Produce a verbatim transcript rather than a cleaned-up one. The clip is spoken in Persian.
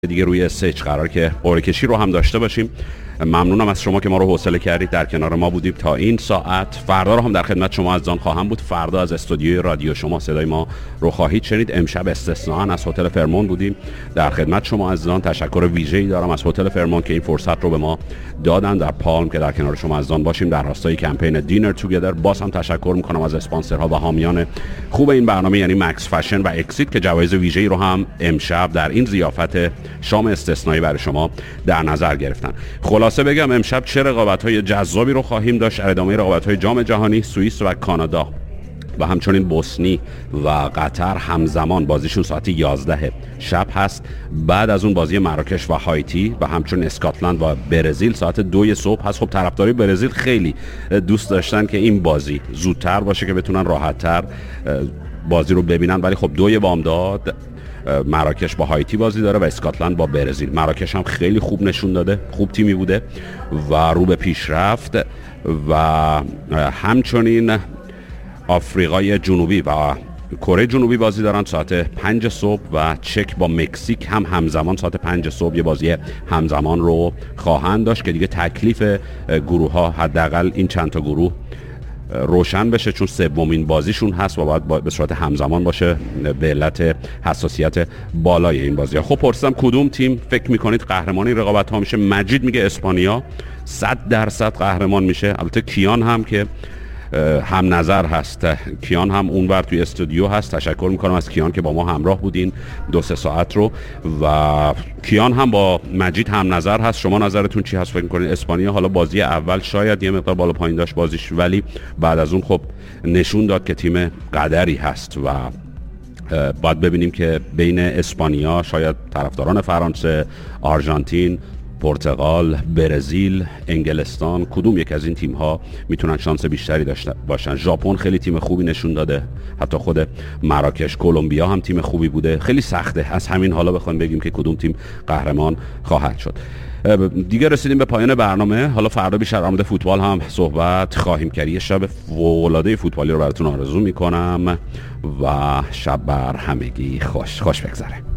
دیگه روی استیج قرار که قرعه کشی رو هم داشته باشیم. ممنونم از شما که ما رو حوصله کردید، در کنار ما بودیم تا این ساعت. فردا رو هم در خدمت شما عزیزان خواهم بود. فردا از استودیوی رادیو شما صدای ما رو خواهید شنید. امشب استثناءً از هتل فرمون بودیم در خدمت شما عزیزان. تشکر ویژه‌ای دارم از هتل فرمون که این فرصت رو به ما دادن در پالم که در کنار شما عزیزان باشیم در راستای کمپین دینر توگیدر. باز هم تشکر میکنم از اسپانسرها و حامیان خوب این برنامه یعنی مکس فشن و اکسیت که جوایز ویژه‌ای رو هم امشب در این ضیافت شام استثنایی برای شما در نظر گرفتن. خلاصه بگم امشب چه رقابت‌های جذابی رو خواهیم داشت در ادامه رقابت‌های جام جهانی. سوئیس و کانادا و همچنین بوسنی و قطر همزمان بازیشون ساعت یازده شب هست. بعد از اون بازی مراکش و هایتی و همچنین اسکاتلند و برزیل ساعت دو صبح هست. خب طرفدارای برزیل خیلی دوست داشتن که این بازی زودتر باشه که بتونن راحت‌تر بازی رو ببینن، ولی خب دوی بامداد مراکش با هایتی بازی داره و اسکاتلند با برزیل. مراکش هم خیلی خوب نشون داده، خوب تیمی بوده و رو به پیشرفت. و همچنین آفریقای جنوبی و کره جنوبی بازی دارن ساعت پنج صبح و چک با مکزیک هم همزمان ساعت پنج صبح یه بازی همزمان رو خواهند داشت که دیگه تکلیف گروه ها حداقل این چند تا گروه روشن بشه، چون سومین بازیشون هست و باید به صورت همزمان باشه به علت حساسیت بالای این بازی ها. خب پرسیدم کدوم تیم فکر میکنید قهرمان این رقابت ها میشه؟ مجید میگه اسپانیا صد درصد قهرمان میشه. البته کیان هم که هم نظر هست، کیان هم اونور توی استودیو هست. تشکر میکنم از کیان که با ما همراه بودین دو سه ساعت رو و کیان هم با مجید هم نظر هست. شما نظرتون چی هست؟ فکر میکنید اسپانیا حالا بازی اول شاید یه مقدار بالا پایین داشت بازیش، ولی بعد از اون خب نشون داد که تیم قدری هست و باید ببینیم که بین اسپانیا شاید طرفداران فرانسه، آرژانتین، پرتغال، برزیل، انگلستان کدوم یک از این تیم ها میتونن شانس بیشتری داشته باشن. ژاپن خیلی تیم خوبی نشون داده، حتی خود مراکش، کلمبیا هم تیم خوبی بوده. خیلی سخته از همین حالا بخوایم بگیم که کدوم تیم قهرمان خواهد شد. دیگه رسیدیم به پایان برنامه. حالا فردا بیشتر در مورد فوتبال هم صحبت خواهیم کرد. یه شب فوق‌العاده فوتبالی رو براتون آرزو میکنم و شب بر همگی خوش خوش بگذره.